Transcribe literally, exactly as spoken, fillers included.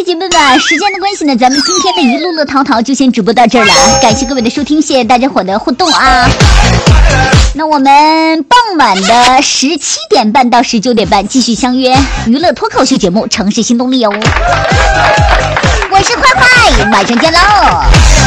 姐妹们，时间的关系呢，咱们今天的一路乐淘淘就先直播到这儿了，感谢各位的收听，谢谢大家伙的互动啊。那我们傍晚的十七点半到十九点半继续相约娱乐脱口秀节目《城市新动力》哦。我是坏坏，晚上见喽。